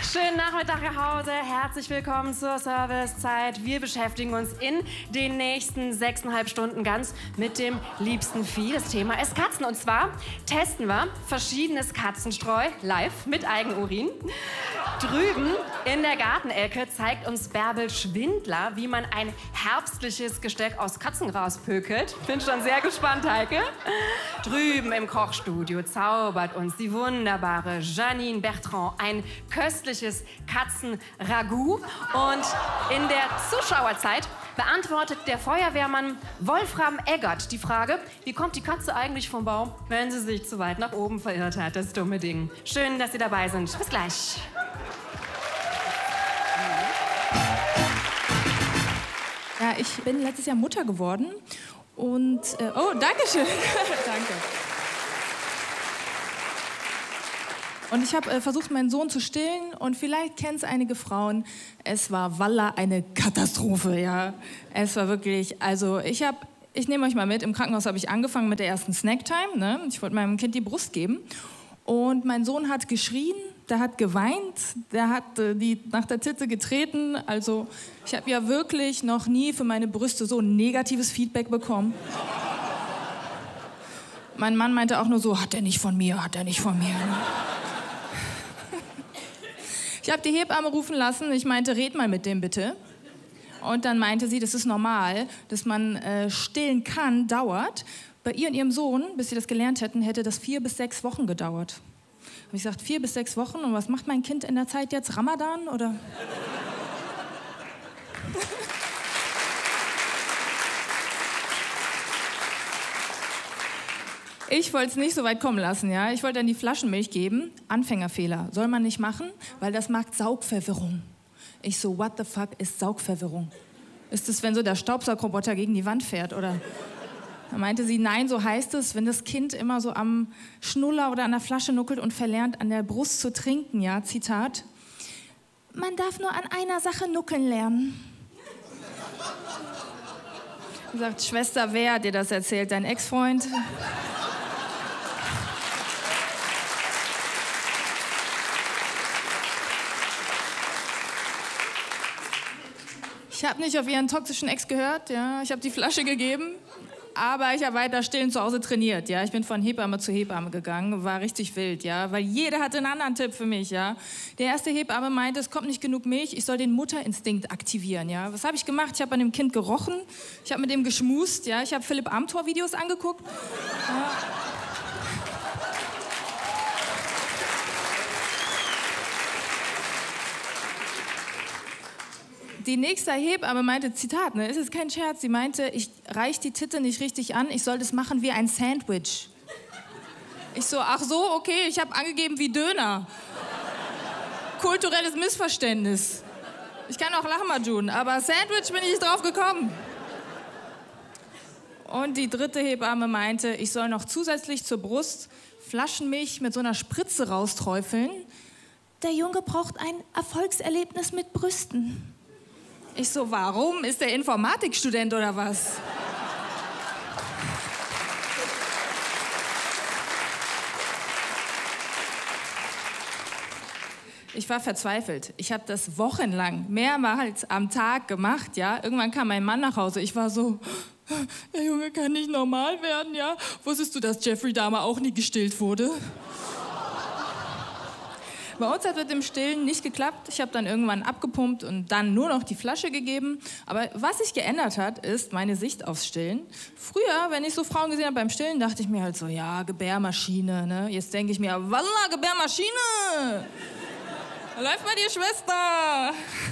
Schönen Nachmittag nach Hause, herzlich willkommen zur Servicezeit. Wir beschäftigen uns in den nächsten 6,5 Stunden ganz mit dem liebsten Vieh. Das Thema ist Katzen. Und zwar testen wir verschiedenes Katzenstreu live mit Eigenurin. Drüben in der Gartenecke zeigt uns Bärbel Schwindler, wie man ein herbstliches Gesteck aus Katzengras pökelt. Bin schon sehr gespannt, Heike. Drüben im Kochstudio zaubert uns die wunderbare Janine Bertrand ein köstliches Katzenragout. Und in der Zuschauerzeit beantwortet der Feuerwehrmann Wolfram Eggert die Frage, wie kommt die Katze eigentlich vom Baum, wenn sie sich zu weit nach oben verirrt hat, das dumme Ding. Schön, dass Sie dabei sind. Bis gleich. Ja, ich bin letztes Jahr Mutter geworden und... oh, danke schön. Danke. Und ich habe versucht, meinen Sohn zu stillen und vielleicht kennen es einige Frauen. Es war wallah eine Katastrophe, ja. Es war wirklich, also ich nehme euch mal mit, im Krankenhaus habe ich angefangen mit der ersten Snacktime, ne? Ich wollte meinem Kind die Brust geben und mein Sohn hat geschrien, der hat geweint, der hat die nach der Titte getreten. Also ich habe ja wirklich noch nie für meine Brüste so ein negatives Feedback bekommen. Mein Mann meinte auch nur so, hat er nicht von mir, hat er nicht von mir. Ich habe die Hebamme rufen lassen, ich meinte, red mal mit dem bitte. Und dann meinte sie, das ist normal, dass man stillen kann, dauert. Bei ihr und ihrem Sohn, bis sie das gelernt hätten, hätte das 4 bis 6 Wochen gedauert. Habe ich gesagt, 4 bis 6 Wochen und was macht mein Kind in der Zeit jetzt? Ramadan oder? Ich wollte es nicht so weit kommen lassen, ja. Ich wollte dann die Flaschenmilch geben. Anfängerfehler. Soll man nicht machen, weil das macht Saugverwirrung. Ich so, what the fuck ist Saugverwirrung? Ist es, wenn so der Staubsaugroboter gegen die Wand fährt, oder? Da meinte sie, nein, so heißt es, wenn das Kind immer so am Schnuller oder an der Flasche nuckelt und verlernt, an der Brust zu trinken, ja, Zitat. Man darf nur an einer Sache nuckeln lernen. Sie sagt, Schwester, wer hat dir das erzählt? Dein Ex-Freund? Ich habe nicht auf ihren toxischen Ex gehört, ja. Ich habe die Flasche gegeben, aber ich habe weiter stillend zu Hause trainiert, ja. Ich bin von Hebamme zu Hebamme gegangen, war richtig wild, ja, weil jeder hatte einen anderen Tipp für mich, ja. Der erste Hebamme meinte, es kommt nicht genug Milch, ich soll den Mutterinstinkt aktivieren, ja. Was habe ich gemacht? Ich habe an dem Kind gerochen, ich habe mit dem geschmust, ja. Ich habe Philipp Amthor-Videos angeguckt. Ja. Die nächste Hebamme meinte, Zitat, ne, es ist kein Scherz, sie meinte, ich reiche die Titte nicht richtig an, ich soll das machen wie ein Sandwich. Ich so, ach so, okay, ich habe angegeben wie Döner. Kulturelles Missverständnis. Ich kann auch Lahmacun, aber Sandwich bin ich nicht drauf gekommen. Und die dritte Hebamme meinte, ich soll noch zusätzlich zur Brust Flaschenmilch mit so einer Spritze rausträufeln. Der Junge braucht ein Erfolgserlebnis mit Brüsten. Ich so, warum? Ist der Informatikstudent oder was? Ich war verzweifelt. Ich habe das wochenlang, mehrmals am Tag gemacht, ja. Irgendwann kam mein Mann nach Hause. Ich war so, der Junge kann nicht normal werden, ja. Wusstest du, dass Jeffrey Dahmer auch nie gestillt wurde? Bei uns hat mit dem Stillen nicht geklappt. Ich habe dann irgendwann abgepumpt und dann nur noch die Flasche gegeben. Aber was sich geändert hat, ist meine Sicht aufs Stillen. Früher, wenn ich so Frauen gesehen habe beim Stillen, dachte ich mir halt so, ja, Gebärmaschine, ne? Jetzt denke ich mir, wallah, Gebärmaschine! Läuft bei dir, Schwester!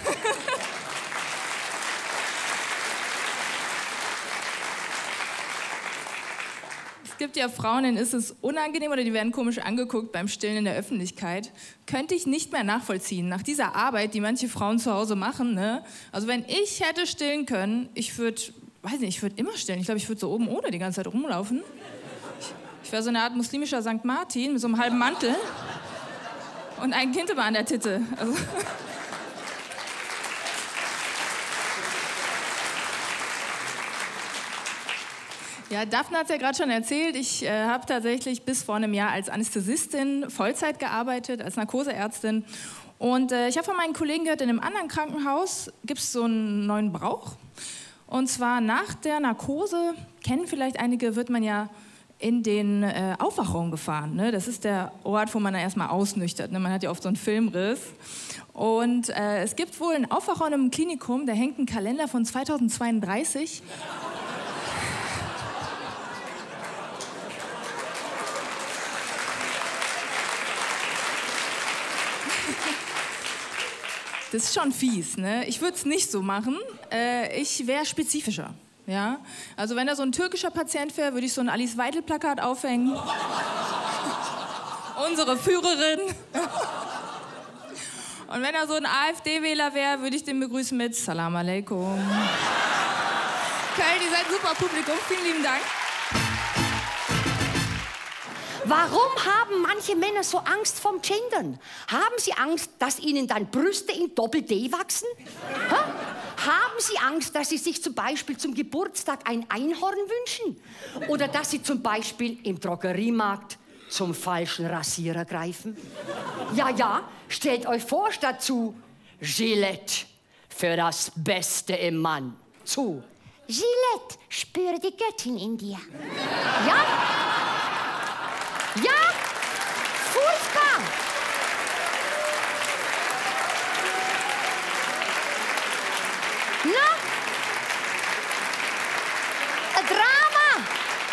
Es gibt ja Frauen, denen ist es unangenehm oder die werden komisch angeguckt beim Stillen in der Öffentlichkeit. Könnte ich nicht mehr nachvollziehen, nach dieser Arbeit, die manche Frauen zu Hause machen. Ne? Also wenn ich hätte stillen können, ich würde immer stillen. Ich glaube, ich würde so oben ohne die ganze Zeit rumlaufen. Ich wäre so eine Art muslimischer St. Martin mit so einem halben Mantel und ein Kind immer an der Titte. Also ja, Daphne hat es ja gerade schon erzählt. Ich habe tatsächlich bis vor einem Jahr als Anästhesistin Vollzeit gearbeitet, als Narkoseärztin. Und ich habe von meinen Kollegen gehört, in einem anderen Krankenhaus gibt es so einen neuen Brauch. Und zwar nach der Narkose, kennen vielleicht einige, wird man ja in den Aufwachraum gefahren. Ne? Das ist der Ort, wo man dann erstmal ausnüchtert. Ne? Man hat ja oft so einen Filmriss. Und es gibt wohl einen Aufwachraum im Klinikum, da hängt ein Kalender von 2032. Das ist schon fies, ne? Ich würde es nicht so machen. Ich wäre spezifischer. Ja? Also wenn da so ein türkischer Patient wäre, würde ich so ein Alice Weidel-Plakat aufhängen. Unsere Führerin. Und wenn er so ein AfD-Wähler wäre, würde ich den begrüßen mit Salam alaikum. Köln, ihr seid ein super Publikum. Vielen lieben Dank. Warum haben manche Männer so Angst vom Gendern? Haben sie Angst, dass ihnen dann Brüste in Doppel-D wachsen? Ha? Haben sie Angst, dass sie sich zum Beispiel zum Geburtstag ein Einhorn wünschen? Oder dass sie zum Beispiel im Drogeriemarkt zum falschen Rasierer greifen? Ja, ja, stellt euch vor, statt zu Gillette für das Beste im Mann zu Gillette, spüre die Göttin in dir. Ja? Ja, furchtbar. Na? Ein Drama.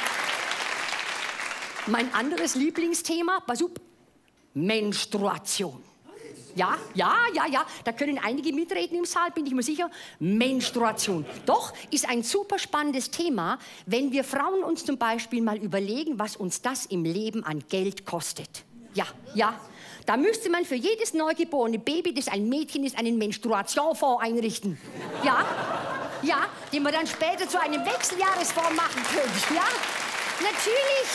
Mein anderes Lieblingsthema, pass auf, Menstruation. Ja, da können einige mitreden im Saal, bin ich mir sicher. Menstruation. Doch, ist ein super spannendes Thema, wenn wir Frauen uns zum Beispiel mal überlegen, was uns das im Leben an Geld kostet. Ja. Da müsste man für jedes neugeborene Baby, das ein Mädchen ist, einen Menstruationsfonds einrichten. Ja, den wir dann später zu einem Wechseljahresfonds machen können. Ja, natürlich.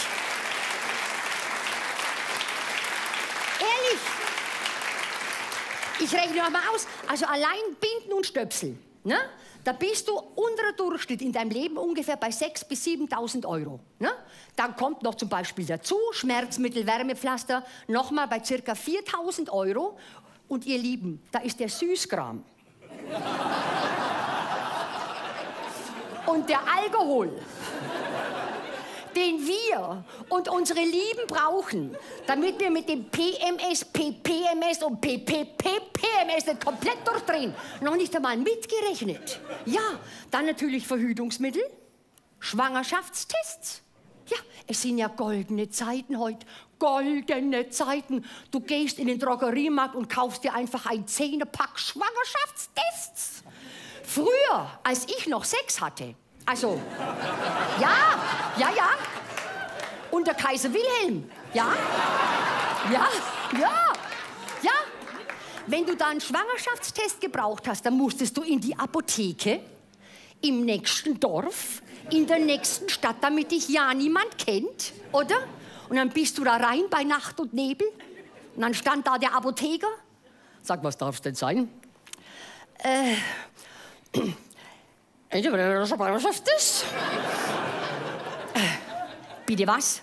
Ehrlich. Ich rechne noch mal aus, also allein Binden und Stöpsel, ne? Da bist du unterer Durchschnitt in deinem Leben ungefähr bei 6.000 bis 7.000 Euro. Ne? Dann kommt noch zum Beispiel dazu Schmerzmittel, Wärmepflaster, nochmal bei ca. 4.000 Euro. Und ihr Lieben, da ist der Süßkram. Und der Alkohol, den wir und unsere Lieben brauchen, damit wir mit dem PMS, PPMS und PPPPMS nicht komplett durchdrehen. Noch nicht einmal mitgerechnet. Ja, dann natürlich Verhütungsmittel, Schwangerschaftstests. Ja, es sind ja goldene Zeiten heute. Goldene Zeiten. Du gehst in den Drogeriemarkt und kaufst dir einfach ein 10er-Pack Schwangerschaftstests. Früher, als ich noch Sex hatte, also, ja. Und der Kaiser Wilhelm, ja. Wenn du da einen Schwangerschaftstest gebraucht hast, dann musstest du in die Apotheke, im nächsten Dorf, in der nächsten Stadt, damit dich ja niemand kennt, oder? Und dann bist du da rein bei Nacht und Nebel. Und dann stand da der Apotheker. Sag, was darf's denn sein? Schwangerschaftstest? Bitte was?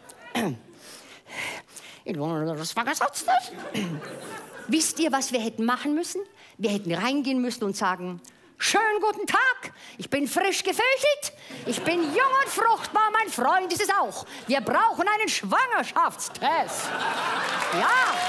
Schwangerschaftstest? Wisst ihr, was wir hätten machen müssen? Wir hätten reingehen müssen und sagen, schönen guten Tag, ich bin frisch geföchelt, ich bin jung und fruchtbar, mein Freund ist es auch. Wir brauchen einen Schwangerschaftstest. Ja.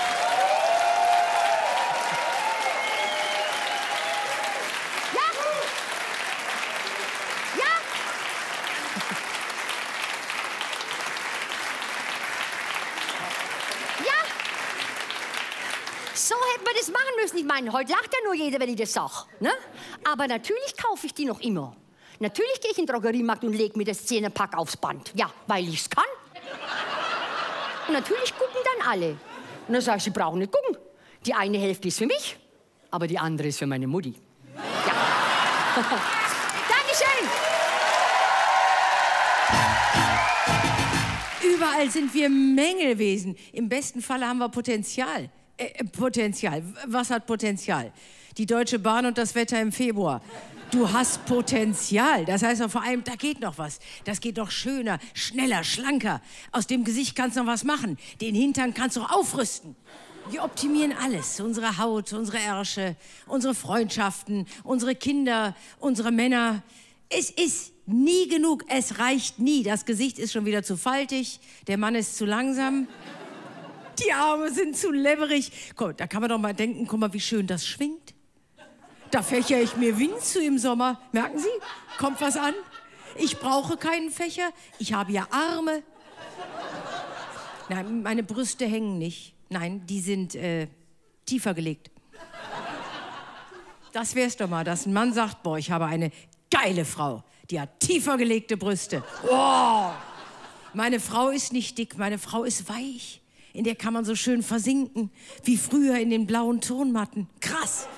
So hätte man das machen müssen. Ich meine, heute lacht ja nur jeder, wenn ich das sage. Ne? Aber natürlich kaufe ich die noch immer. Natürlich gehe ich in den Drogeriemarkt und lege mir das 10er-Pack aufs Band. Ja, weil ich es kann. Und natürlich gucken dann alle. Und dann sage ich, sie brauchen nicht gucken. Die eine Hälfte ist für mich, aber die andere ist für meine Mutti. Ja. Dankeschön. Überall sind wir Mängelwesen. Im besten Falle haben wir Potenzial. Potenzial. Was hat Potenzial? Die Deutsche Bahn und das Wetter im Februar. Du hast Potenzial. Das heißt doch vor allem, da geht noch was. Das geht noch schöner, schneller, schlanker. Aus dem Gesicht kannst du noch was machen. Den Hintern kannst du auch aufrüsten. Wir optimieren alles. Unsere Haut, unsere Ärsche, unsere Freundschaften, unsere Kinder, unsere Männer. Es ist nie genug. Es reicht nie. Das Gesicht ist schon wieder zu faltig. Der Mann ist zu langsam. Die Arme sind zu leberig. Guck, da kann man doch mal denken, guck mal, wie schön das schwingt. Da fächer ich mir Wind zu im Sommer. Merken Sie? Kommt was an? Ich brauche keinen Fächer. Ich habe ja Arme. Nein, meine Brüste hängen nicht. Nein, die sind tiefer gelegt. Das wär's doch mal, dass ein Mann sagt, boah, ich habe eine geile Frau. Die hat tiefer gelegte Brüste. Oh. Meine Frau ist nicht dick, meine Frau ist weich. In der kann man so schön versinken, wie früher in den blauen Tonmatten. Krass.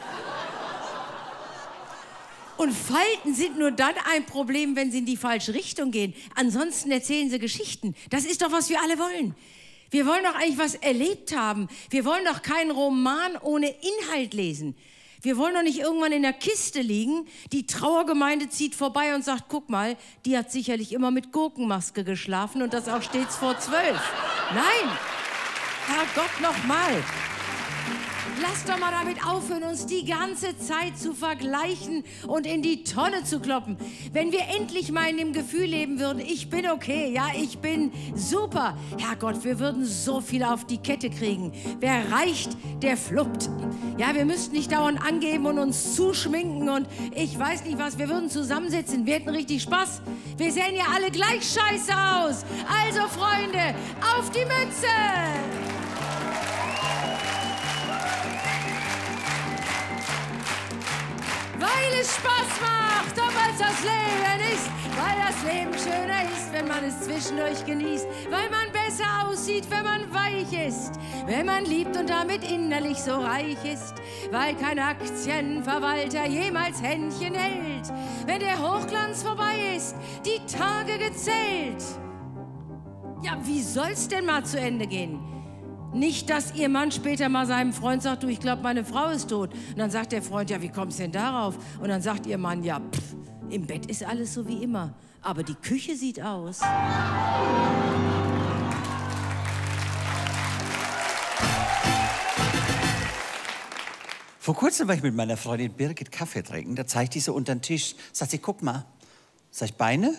Und Falten sind nur dann ein Problem, wenn sie in die falsche Richtung gehen. Ansonsten erzählen sie Geschichten. Das ist doch, was wir alle wollen. Wir wollen doch eigentlich was erlebt haben. Wir wollen doch keinen Roman ohne Inhalt lesen. Wir wollen doch nicht irgendwann in der Kiste liegen, die Trauergemeinde zieht vorbei und sagt, guck mal, die hat sicherlich immer mit Gurkenmaske geschlafen und das auch stets vor 12. Nein, Herrgott, noch mal. Lass doch mal damit aufhören, uns die ganze Zeit zu vergleichen und in die Tonne zu kloppen. Wenn wir endlich mal in dem Gefühl leben würden, ich bin okay, ja, ich bin super. Herrgott, wir würden so viel auf die Kette kriegen. Wer reicht, der fluppt. Ja, wir müssten nicht dauernd angeben und uns zuschminken und ich weiß nicht was. Wir würden zusammensitzen, wir hätten richtig Spaß. Wir sehen ja alle gleich scheiße aus. Also, Freunde, auf die Mütze! Weil es Spaß macht, ob als das Leben ist, weil das Leben schöner ist, wenn man es zwischendurch genießt, weil man besser aussieht, wenn man weich ist, wenn man liebt und damit innerlich so reich ist, weil kein Aktienverwalter jemals Händchen hält, wenn der Hochglanz vorbei ist, die Tage gezählt. Ja, wie soll's denn mal zu Ende gehen? Nicht, dass Ihr Mann später mal seinem Freund sagt, du, ich glaube, meine Frau ist tot. Und dann sagt der Freund, ja, wie kommst du denn darauf? Und dann sagt Ihr Mann, ja, im Bett ist alles so wie immer. Aber die Küche sieht aus. Vor kurzem war ich mit meiner Freundin Birgit Kaffee trinken. Da zeigt die so unter den Tisch. Sagt sie, guck mal. Sag ich, Beine?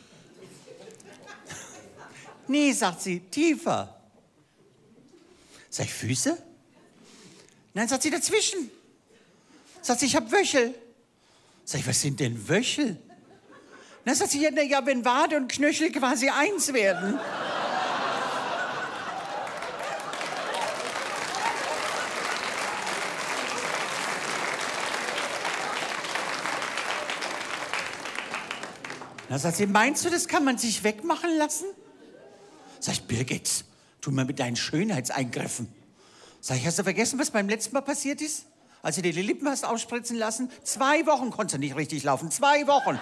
Nee, sagt sie, tiefer. Sag ich, Füße? Nein, sagt sie, dazwischen. Sagt sie, ich hab Wöchel. Sag ich, was sind denn Wöchel? Na, sagt sie, ja, wenn Wade und Knöchel quasi eins werden. Na, sagt sie, meinst du, das kann man sich wegmachen lassen? Sag ich, Birgit, tu mal mit deinen Schönheitseingriffen. Sag ich, hast du vergessen, was beim letzten Mal passiert ist? Als du dir die Lippen hast ausspritzen lassen? 2 Wochen konntest du nicht richtig laufen. 2 Wochen.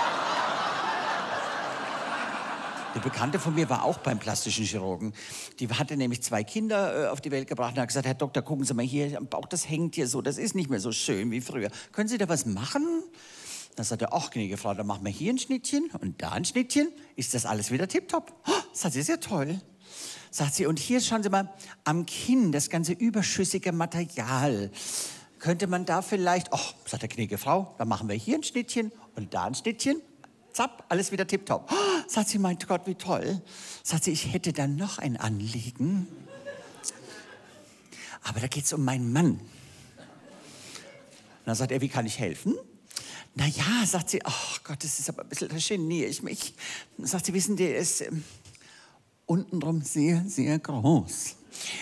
Eine Bekannte von mir war auch beim plastischen Chirurgen. Die hatte nämlich 2 Kinder auf die Welt gebracht und hat gesagt, Herr Doktor, gucken Sie mal hier, am Bauch, das hängt hier so, das ist nicht mehr so schön wie früher. Können Sie da was machen? Dann sagt er, ach, gnädige Frau, dann machen wir hier ein Schnittchen und da ein Schnittchen. Ist das alles wieder tipptopp? Oh, sagt sie, ist ja toll. Sagt sie, und hier schauen Sie mal, am Kinn, das ganze überschüssige Material. Könnte man da vielleicht, ach, sagt der gnädige Frau, dann machen wir hier ein Schnittchen und da ein Schnittchen. Zapp, alles wieder tipptopp. Oh, sagt sie, mein Gott, wie toll. Sagt sie, ich hätte da noch ein Anliegen. Aber da geht es um meinen Mann. Dann sagt er, wie kann ich helfen? Na ja, sagt sie, ach Gott, das ist aber ein bisschen, da geniere ich mich. Sagt sie, wissen, der ist untenrum sehr, sehr groß.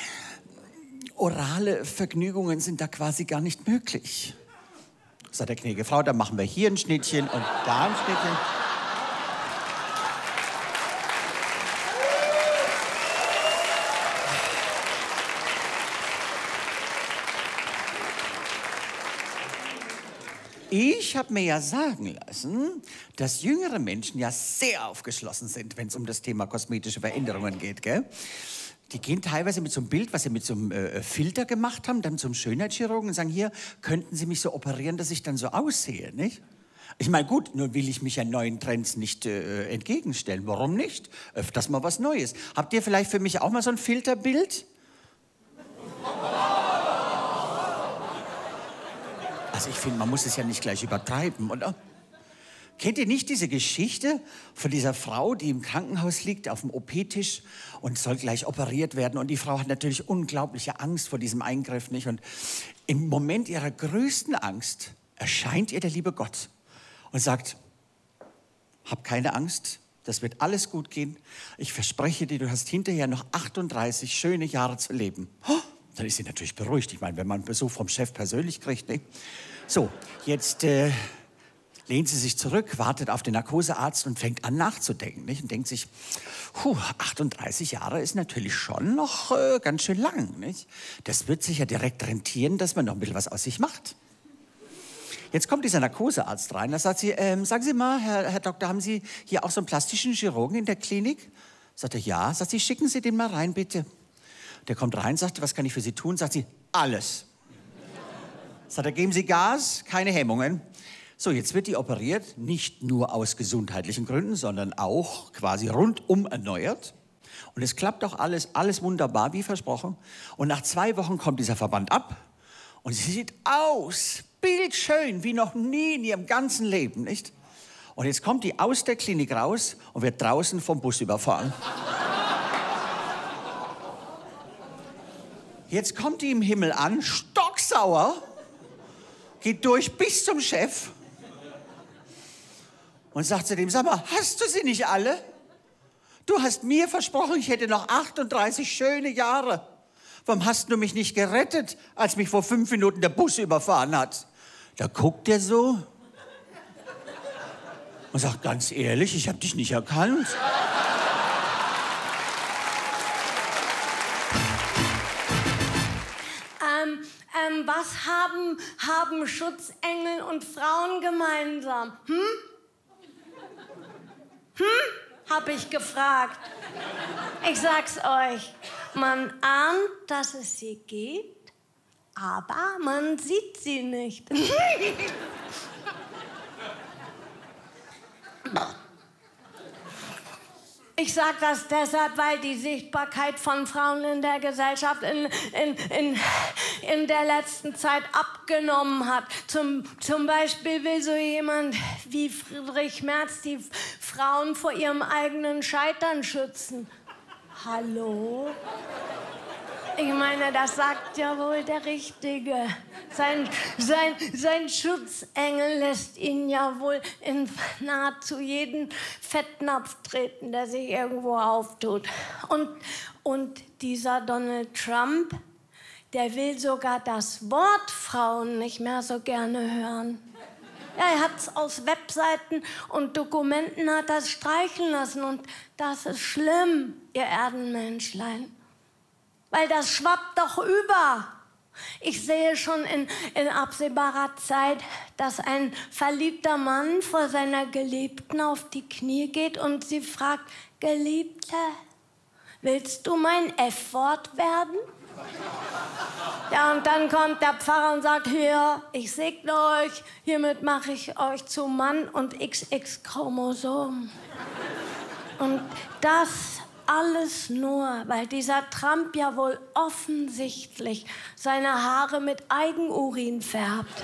Orale Vergnügungen sind da quasi gar nicht möglich. Sagt der gnädige Frau, dann machen wir hier ein Schnittchen und da ein Schnittchen. Ich habe mir ja sagen lassen, dass jüngere Menschen ja sehr aufgeschlossen sind, wenn es um das Thema kosmetische Veränderungen geht, gell? Die gehen teilweise mit so einem Bild, was sie mit so einem Filter gemacht haben, dann zum Schönheitschirurgen und sagen, hier, könnten Sie mich so operieren, dass ich dann so aussehe, nicht? Ich meine, gut, nur will ich mich ja neuen Trends nicht entgegenstellen. Warum nicht? Öfters mal was Neues. Habt ihr vielleicht für mich auch mal so ein Filterbild? Also ich finde, man muss es ja nicht gleich übertreiben, oder? Kennt ihr nicht diese Geschichte von dieser Frau, die im Krankenhaus liegt auf dem OP-Tisch und soll gleich operiert werden? Und die Frau hat natürlich unglaubliche Angst vor diesem Eingriff, nicht? Und im Moment ihrer größten Angst erscheint ihr der liebe Gott und sagt, hab keine Angst, das wird alles gut gehen. Ich verspreche dir, du hast hinterher noch 38 schöne Jahre zu leben. Oh, dann ist sie natürlich beruhigt. Ich meine, wenn man einen Besuch vom Chef persönlich kriegt, ne? So, jetzt lehnt sie sich zurück, wartet auf den Narkosearzt und fängt an nachzudenken, nicht? Und denkt sich, 38 Jahre ist natürlich schon noch ganz schön lang, nicht? Das wird sich ja direkt rentieren, dass man noch ein bisschen was aus sich macht. Jetzt kommt dieser Narkosearzt rein, da sagt sie, sagen Sie mal, Herr Doktor, haben Sie hier auch so einen plastischen Chirurgen in der Klinik? Sagt er, ja. Sagt sie, schicken Sie den mal rein, bitte. Der kommt rein, sagt, was kann ich für Sie tun? Sagt sie, alles. Sagt er, geben Sie Gas, keine Hemmungen. So, jetzt wird die operiert, nicht nur aus gesundheitlichen Gründen, sondern auch quasi rundum erneuert. Und es klappt auch alles wunderbar, wie versprochen. Und nach 2 Wochen kommt dieser Verband ab und sie sieht aus, bildschön, wie noch nie in ihrem ganzen Leben, nicht? Und jetzt kommt die aus der Klinik raus und wird draußen vom Bus überfahren. Jetzt kommt die im Himmel an, stocksauer, geht durch bis zum Chef und sagt zu dem, sag mal, hast du sie nicht alle? Du hast mir versprochen, ich hätte noch 38 schöne Jahre. Warum hast du mich nicht gerettet, als mich vor 5 Minuten der Bus überfahren hat? Da guckt er so und sagt, ganz ehrlich, ich habe dich nicht erkannt. Was haben Schutzengel und Frauen gemeinsam? Hab ich gefragt. Ich sag's euch, man ahnt, dass es sie gibt, aber man sieht sie nicht. Ich sage das deshalb, weil die Sichtbarkeit von Frauen in der Gesellschaft in der letzten Zeit abgenommen hat. Zum Beispiel will so jemand wie Friedrich Merz die Frauen vor ihrem eigenen Scheitern schützen. Hallo? Ich meine, das sagt ja wohl der Richtige. Sein Schutzengel lässt ihn ja wohl in nahezu jeden Fettnapf treten, der sich irgendwo auftut. Und dieser Donald Trump, der will sogar das Wort Frauen nicht mehr so gerne hören. Ja, er hat es aus Webseiten und Dokumenten hat das streichen lassen. Und das ist schlimm, ihr Erdenmenschlein. Weil das schwappt doch über. Ich sehe schon in absehbarer Zeit, dass ein verliebter Mann vor seiner Geliebten auf die Knie geht und sie fragt, Geliebte, willst du mein F-Wort werden? Ja, und dann kommt der Pfarrer und sagt, hier, ich segne euch, hiermit mache ich euch zu Mann und XX-Chromosom. Und das alles nur, weil dieser Trump ja wohl offensichtlich seine Haare mit Eigenurin färbt.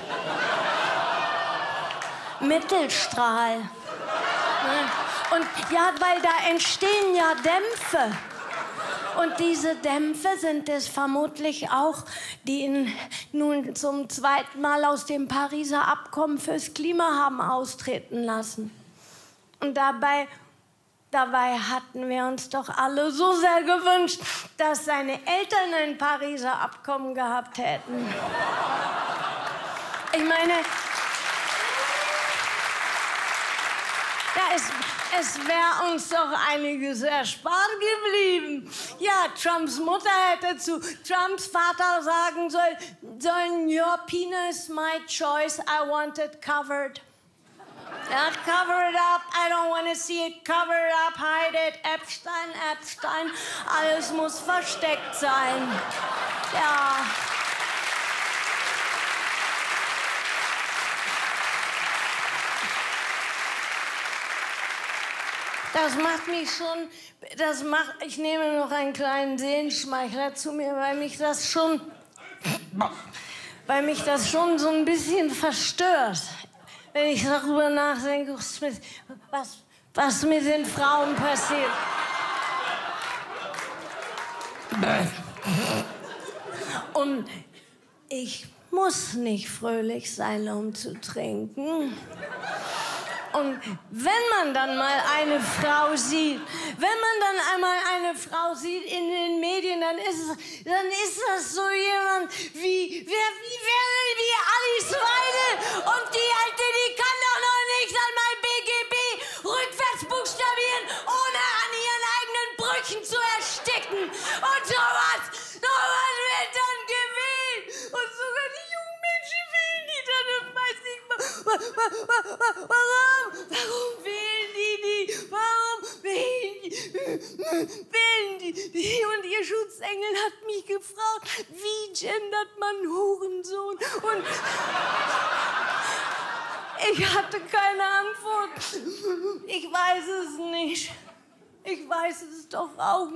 Mittelstrahl. Und ja, weil da entstehen ja Dämpfe. Und diese Dämpfe sind es vermutlich auch, die ihn nun zum 2. Mal aus dem Pariser Abkommen fürs Klima haben austreten lassen. Und dabei hatten wir uns doch alle so sehr gewünscht, dass seine Eltern ein Pariser Abkommen gehabt hätten. Ich meine, ja, es wäre uns doch einiges erspart geblieben. Ja, Trumps Mutter hätte zu Trumps Vater sagen sollen, your penis, my choice, I want it covered. Ja, cover it up, I don't want to see it, cover it up, hide it, Epstein, Epstein, alles muss versteckt sein. Ja. Das macht mich schon, ich nehme noch einen kleinen Sehenschmeichler zu mir, weil mich das schon so ein bisschen verstört, wenn ich darüber nachdenke, was mit den Frauen passiert. Und ich muss nicht fröhlich sein, um zu trinken. Und wenn man dann mal eine Frau sieht, in den Medien, dann ist das so jemand wie Alice Weidel. Und die Alte, die kann doch noch nicht einmal BGB rückwärts buchstabieren, ohne an ihren eigenen Brüchen zu ersticken. Und sowas wird dann gewählt. Und sogar die jungen Menschen wählen die dann und weiß nicht, warum wählen die? Warum wählen die? Und ihr Schutzengel hat mich gefragt, wie gendert man Hurensohn? Und ich hatte keine Antwort. Ich weiß es nicht. Ich weiß es doch auch